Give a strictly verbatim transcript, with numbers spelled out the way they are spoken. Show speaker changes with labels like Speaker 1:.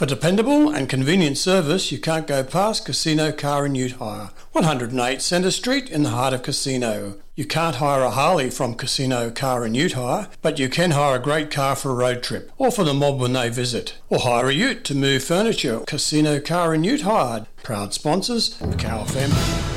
Speaker 1: For dependable and convenient service, you can't go past Casino Car and Ute Hire, one oh eight Centre Street in the heart of Casino. You can't hire a Harley from Casino Car and Ute Hire, but you can hire a great car for a road trip, or for the mob when they visit. Or hire a ute to move furniture. Casino Car and Ute Hire, proud sponsors, Macau F M.